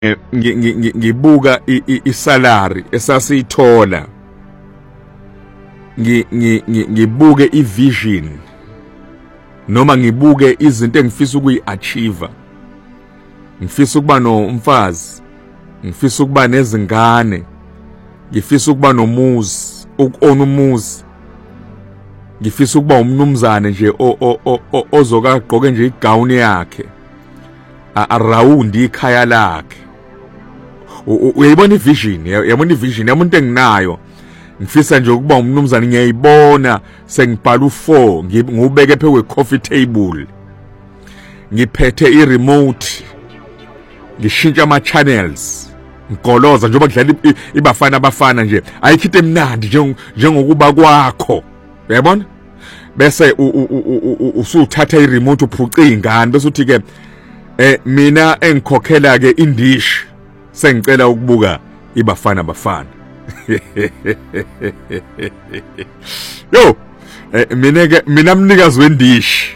ngibuka isalary esasiyithola, ngibuke ivision noma ngibuke izinto engifisa ukuyi-achieve. Ngifisa ukuba nomfazi, ngifisa ukuba nezingane, ngifisa ukuba nomuzi, ukona umuzi, ngifisa ukuba umnumzane nje ozokagqoke nje igawuni yakhe around ikhaya lakhe. Uyayibona ivision, yabona ivision yamuntu enginayo. Ngifisa nje ukuba umnumzane, ngiyayibona sengibhala u4 ngibeke phe kwe-coffee table, ngiphethe i-remote, ngishintsha ama-channels, ngigoloza njengoba kudlala ibafana abafana nje, ayikhithe emnandi njengokuba kwakho, uyabona? Bese usuthatha i-remote uphuca ingane, bese uthi ke mina engikhokhela ke indish sengicela ukubuka ibafana abafana. Yo, mina mnikazi wendishi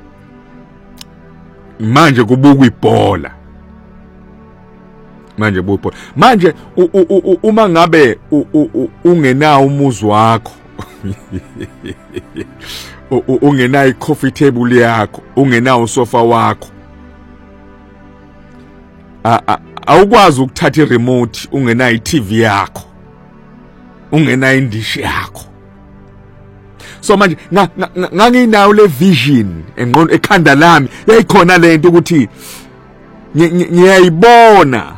manje kubuka ibhola, manje uma ngabe ungenawo umuzi wakho ungenayo i-coffee table yakho, ungenawo sofa wakho, awukwazi ukuthatha i-remote, ungenayo i-TV yakho, ungenayo indishi yakho. So manje nganginayo le vision engqondo ekhanda lami, yayikhona lento ukuthi ngiyayibona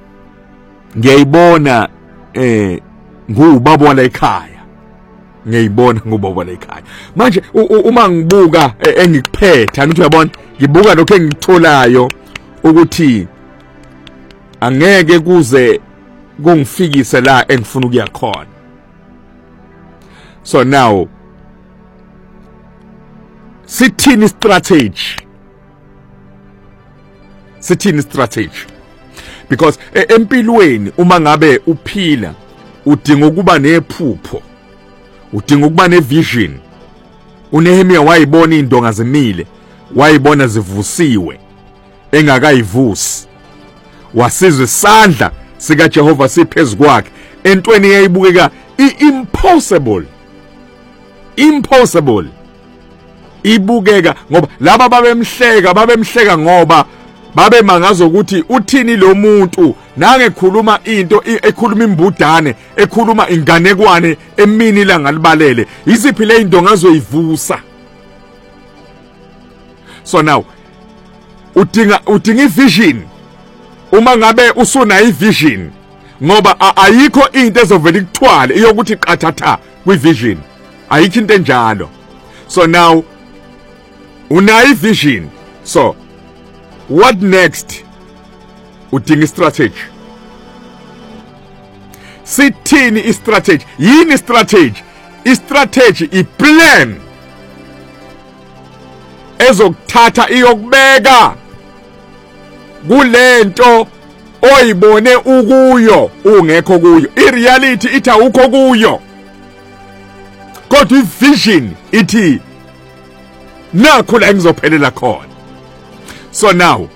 ngubaba wala ekhaya, ngiyayibona ngubaba wala ekhaya. Manje uma ngibuka engikuphethe, angithi uyabona, ngibuka lokho engikutholayo ukuthi angeke kuze kungifikise la engifuna ukuya khona. So now sithini strategy, because empilweni uma ngabe uphila udinga ukuba nephupho, udinga ukuba nevision. uNehemiya wayibona indonga zimile, wayibona zivusiwe engakayivusi, wasizwa isandla sika Jehova siphezu kwakhe entweni eyayibukeka impossible ibukeka, ngoba laba babemhleka ngoba babemangaza ukuthi uthini lo muntu nangekhuluma into ekhuluma imbudane, ekhuluma inganekwane emini ilanga libalele, iziphi le indonga azoyivusa. So now udinga ivision. Uma ngabe usuna ivision, ngoba ayikho into ezovela ikuthwale iyokuthi qathatha kwivision, ayikho into enjalo. So now una ivision, so what next? Udinga strategy. Sithini strategy? Yini strategy? Strategy iplan ezokuthatha iyokubeka kulento oyibone ukuyo ungekho kuyo. I-reality ithi awukho kuyo, kodwa i-vision ithi nakho la ngizophelela khona. So now,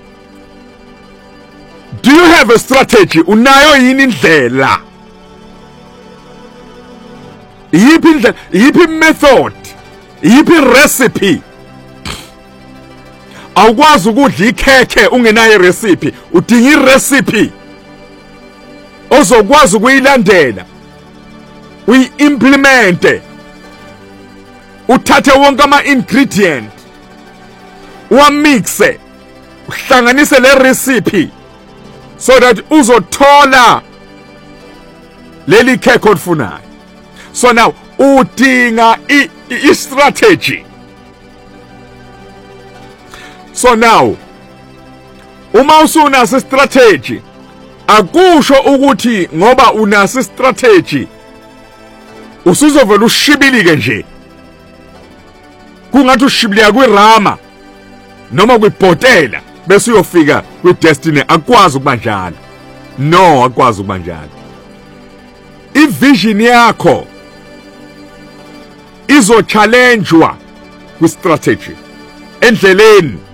do you have a strategy? Unayo yini indlela? Yipi method? Yipi recipe? Awukwazi ukudla ikhekhe ungenayo recipe. Udinga irecipe ozokwazi ukuyilandela, uyi-implement, uthathe wonke ama-ingredient, uwamixe, uhlanganise le recipe so that uzothola leli khekhe olifunayo. So now udinga i-strategy. So now uma usunaso strategy, akusho ukuthi ngoba unaso strategy usuzovela ushibilike nje, kungathi ushibilika kwirama noma kwibhotela bese uyofika kwi-destiny. Akwazi ukuba njalo. No, akwazi ukuba njalo. I-vision yakho izo-challengewa kwi-strategy endleleni.